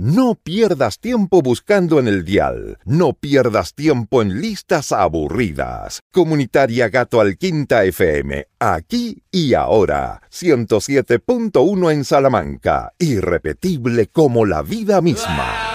No pierdas tiempo buscando en el dial. No pierdas tiempo en listas aburridas. Comunitaria Gato Alquinta FM. Aquí y ahora. 107.1 en Salamanca. Irrepetible como la vida misma.